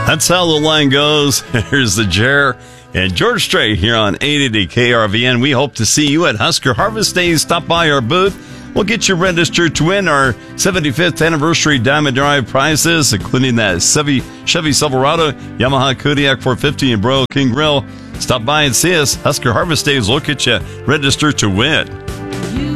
That's how the line goes. Here's the Jer and George Strait here on 880 KRVN. We hope to see you at Husker Harvest Days. Stop by our booth. We'll get you registered to win our 75th anniversary Diamond Drive prizes, including that Chevy Silverado, Yamaha Kodiak 450, and Bro King Grill. Stop by and see us. Husker Harvest Days. We'll get you registered to win.